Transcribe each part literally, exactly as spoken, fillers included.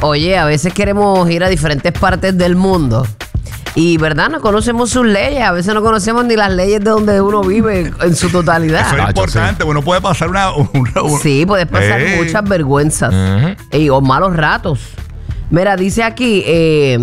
Oye, a veces queremos ir a diferentes partes del mundo. Y, ¿verdad? No conocemos sus leyes. A veces no conocemos ni las leyes de donde uno vive en su totalidad. Eso es importante. Uno puede pasar una... una, una sí, puedes pasar hey. muchas vergüenzas. Uh-huh. Y, o malos ratos. Mira, dice aquí... Eh,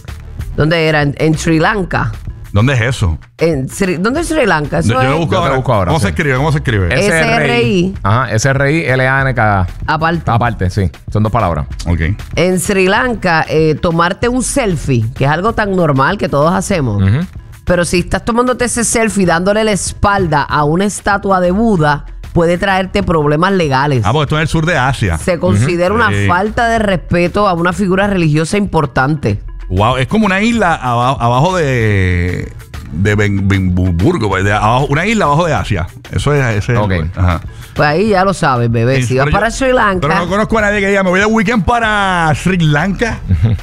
¿Dónde era? En, en Sri Lanka. ¿Dónde es eso? En Sri, ¿Dónde es Sri Lanka? Eso Yo, yo lo es busco Yo te ahora. busco ahora, ¿Cómo sí. se escribe? ¿Cómo se escribe? S R I. Ajá, S R I L A N K. Aparte. Aparte, sí. Son dos palabras. Ok. En Sri Lanka, eh, tomarte un selfie, que es algo tan normal que todos hacemos. Uh-huh. Pero si estás tomándote ese selfie dándole la espalda a una estatua de Buda, puede traerte problemas legales. Ah, porque esto es el sur de Asia. Se considera Uh-huh. una Sí. falta de respeto a una figura religiosa importante. Wow, es como una isla abajo, abajo de... De Ben- Benburgo, pues, de abajo, una isla abajo de Asia. Eso es ese. Ok. Ajá. Pues ahí ya lo sabes, bebé. Si vas Pero para yo- Sri Lanka, Pero no conozco a nadie que diga, me voy de weekend para Sri Lanka.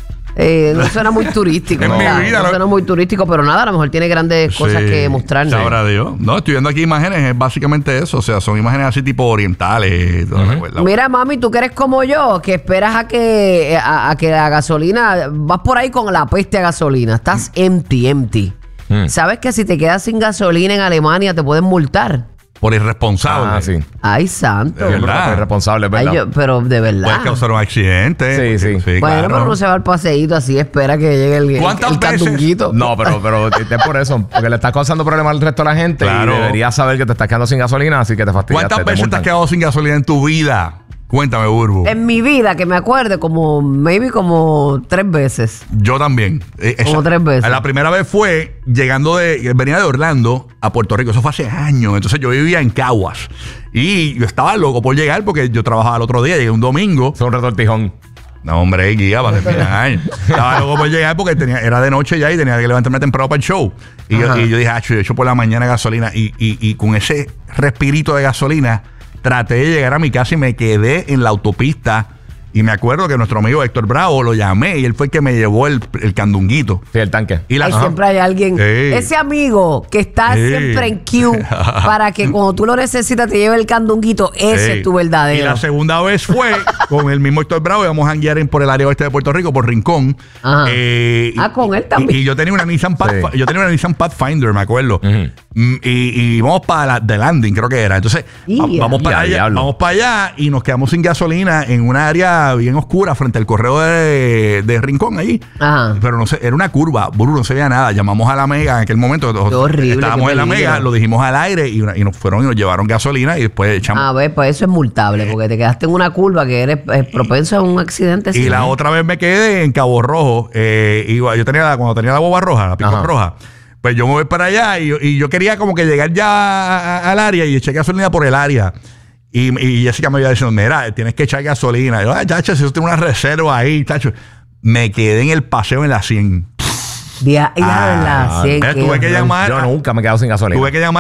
eh, no suena muy turístico. En mi ¿verdad? vida, no no- suena muy turístico, pero nada, a lo mejor tiene grandes cosas Sí, que mostrarnos. Sabrá Dios. No, estoy viendo aquí imágenes, es básicamente eso. O sea, son imágenes así tipo orientales. Toda la- la- Mira, mami, tú que eres como yo, que esperas a que, a, a que la gasolina, vas por ahí con la peste a gasolina, estás empty, empty. Mm. ¿Sabes que si te quedas sin gasolina en Alemania te pueden multar? Por irresponsable. Ah, sí. Ay, santo. De verdad. Soy responsable, Ay, ¿verdad? yo- pero de verdad. Puede causar un accidente. Sí, sí. Bueno, claro. pero uno se va al paseíto así, espera que llegue el, el, ¿Cuántas el veces? candunguito. No, pero, pero es por eso. Porque le estás causando problemas al resto de la gente. Claro. Y deberías saber que te estás quedando sin gasolina, así que te fastidiaste. ¿Cuántas veces te has multan. quedado sin gasolina en tu vida? Cuéntame, Burbu. En mi vida, que me acuerde, como, maybe como tres veces. Yo también. Eh, Como tres veces. La primera vez fue llegando de... Venía de Orlando a Puerto Rico. Eso fue hace años. Entonces yo vivía en Caguas. Y yo estaba loco por llegar porque yo trabajaba el otro día. Llegué un domingo. Son un retortijón. No, hombre, guía para terminar. Estaba loco por llegar porque tenía, era de noche ya y tenía que levantarme temprano para el show. Y, yo, y yo dije, ah, yo echo por la mañana gasolina. Y, y, y con ese respirito de gasolina, traté de llegar a mi casa y me quedé en la autopista. Y me acuerdo que nuestro amigo Héctor Bravo lo llamé y él fue el que me llevó el, el candunguito. Sí, el tanque. Y la, Ay, siempre hay alguien, Ey. ese amigo que está Ey. siempre en queue para que cuando tú lo necesitas te lleve el candunguito, ese Ey. es tu Y verdadero. la segunda vez fue con el mismo Héctor Bravo. Íbamos a guiar por el área oeste de Puerto Rico, por Rincón. Ajá. Eh, Ah, con él también. Y, y yo tenía una Nissan Pathfinder, Sí. yo tenía una Nissan Pathfinder, me acuerdo. Ujú. Mm, y, y vamos para la de Landing, creo que era. Entonces, Ya. va- vamos para Ya, allá, diablo. vamos para allá y nos quedamos sin gasolina en una área bien oscura frente al correo de, de Rincón allí. Ajá. Pero no sé, era una curva, Buru, no se veía nada. Llamamos a la Mega en aquel momento. Qué horrible, Estábamos qué en la peligro. Mega, lo dijimos al aire y, una- y nos fueron y nos llevaron gasolina y después echamos. A ver, pues eso es multable, porque te quedaste en una curva que eres eh, propenso a un accidente. Y sí. la otra vez me quedé en Cabo Rojo. Eh, iba, yo tenía la- cuando tenía la boba roja, la pico Ajá. roja. Pues yo me voy para allá y, yo- y yo quería como que llegar ya a- a- al área y eché gasolina por el área. Y, y Jessica me iba diciendo, mira, tienes que echar gasolina. Y yo, ay, chacho, si yo tengo una reserva ahí, chacho. Me quedé en el paseo en la cien. Dia- ya, Ah, la sé mira, que tuve que horror. llamar. Yo nunca me he quedado sin gasolina. Tuve que llamar